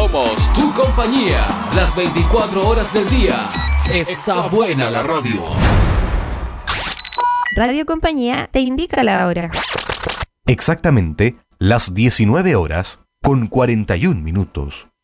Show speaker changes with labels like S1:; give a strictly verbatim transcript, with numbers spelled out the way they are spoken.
S1: Somos tu compañía, las veinticuatro horas del día. Está buena la radio.
S2: Radio Compañía te indica la hora.
S3: Exactamente las diecinueve horas con cuarenta y un minutos.